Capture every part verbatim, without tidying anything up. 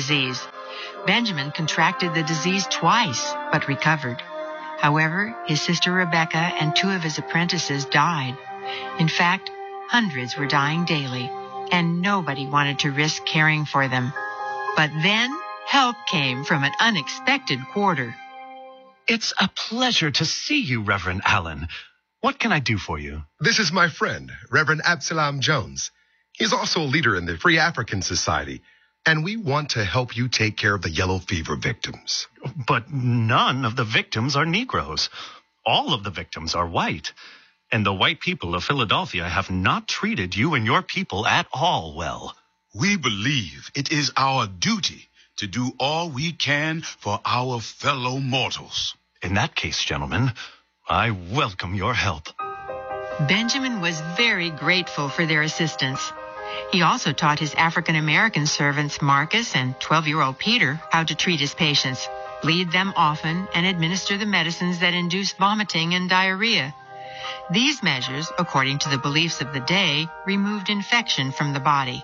disease. Benjamin contracted the disease twice, but recovered. However, his sister Rebecca and two of his apprentices died. In fact, hundreds were dying daily, and nobody wanted to risk caring for them. But then, help came from an unexpected quarter. It's a pleasure to see you, Reverend Allen. What can I do for you? This is my friend, Reverend Absalom Jones. He's also a leader in the Free African Society, and we want to help you take care of the yellow fever victims. But none of the victims are Negroes. All of the victims are white. And the white people of Philadelphia have not treated you and your people at all well. We believe it is our duty to do all we can for our fellow mortals. In that case, gentlemen, I welcome your help. Benjamin was very grateful for their assistance. He also taught his African-American servants, Marcus and twelve-year-old Peter, how to treat his patients, bleed them often, and administer the medicines that induce vomiting and diarrhea. These measures, according to the beliefs of the day, removed infection from the body.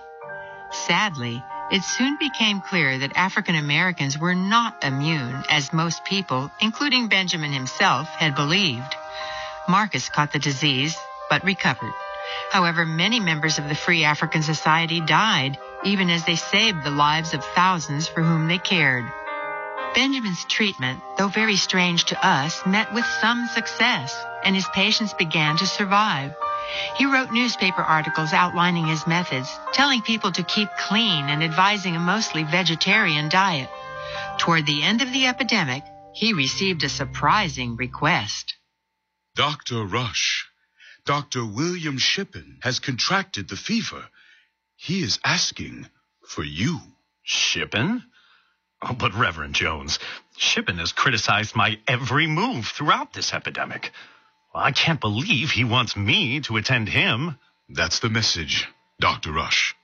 Sadly, it soon became clear that African Americans were not immune, as most people, including Benjamin himself, had believed. Marcus caught the disease, but recovered. However, many members of the Free African Society died, even as they saved the lives of thousands for whom they cared. Benjamin's treatment, though very strange to us, met with some success, and his patients began to survive. He wrote newspaper articles outlining his methods, telling people to keep clean and advising a mostly vegetarian diet. Toward the end of the epidemic, he received a surprising request. Doctor Rush, Doctor William Shippen has contracted the fever. He is asking for you. Shippen? Oh, but Reverend Jones, Shippen has criticized my every move throughout this epidemic. Well, I can't believe he wants me to attend him. That's the message, Doctor Rush.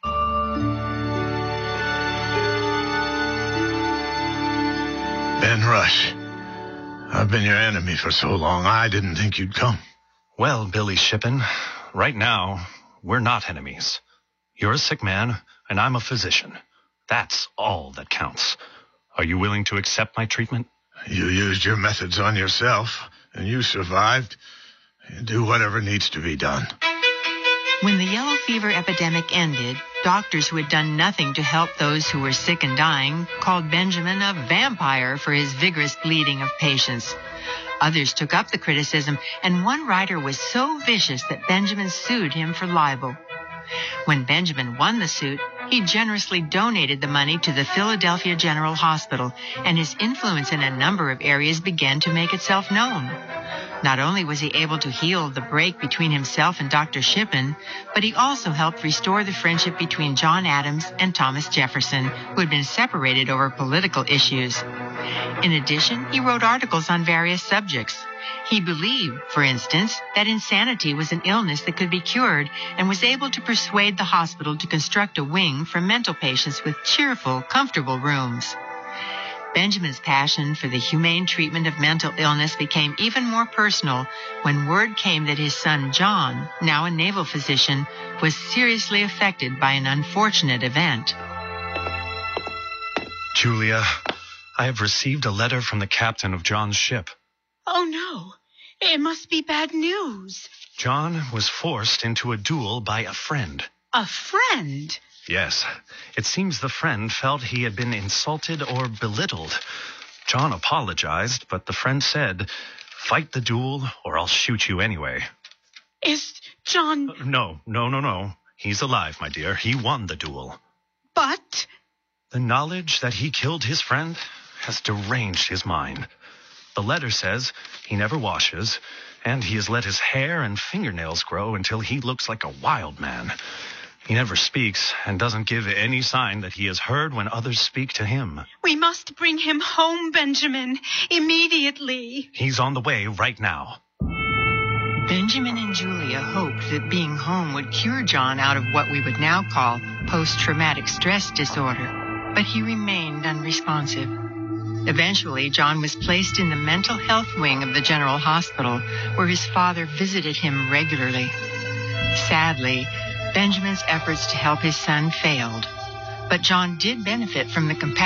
Ben Rush, I've been your enemy for so long, I didn't think you'd come. Well, Billy Shippen, right now, we're not enemies. You're a sick man, and I'm a physician. That's all that counts. Are you willing to accept my treatment? You used your methods on yourself, and you survived. Do whatever needs to be done. When the yellow fever epidemic ended, doctors who had done nothing to help those who were sick and dying called Benjamin a vampire for his vigorous bleeding of patients. Others took up the criticism, and one writer was so vicious that Benjamin sued him for libel. When Benjamin won the suit, he generously donated the money to the Philadelphia General Hospital, and his influence in a number of areas began to make itself known. Not only was he able to heal the break between himself and Doctor Shippen, but he also helped restore the friendship between John Adams and Thomas Jefferson, who had been separated over political issues. In addition, he wrote articles on various subjects. He believed, for instance, that insanity was an illness that could be cured, and was able to persuade the hospital to construct a wing for mental patients with cheerful, comfortable rooms. Benjamin's passion for the humane treatment of mental illness became even more personal when word came that his son John, now a naval physician, was seriously affected by an unfortunate event. Julia, I have received a letter from the captain of John's ship. Oh, no. It must be bad news. John was forced into a duel by a friend. A friend? Yes. It seems the friend felt he had been insulted or belittled. John apologized, but the friend said, "Fight the duel or I'll shoot you anyway." Is John... No, no, no, no. He's alive, my dear. He won the duel. But... The knowledge that he killed his friend has deranged his mind. The letter says he never washes, and he has let his hair and fingernails grow until he looks like a wild man. He never speaks and doesn't give any sign that he has heard when others speak to him. We must bring him home, Benjamin, immediately. He's on the way right now. Benjamin and Julia hoped that being home would cure John out of what we would now call post-traumatic stress disorder, but he remained unresponsive. Eventually, John was placed in the mental health wing of the General Hospital, where his father visited him regularly. Sadly, Benjamin's efforts to help his son failed, but John did benefit from the compassion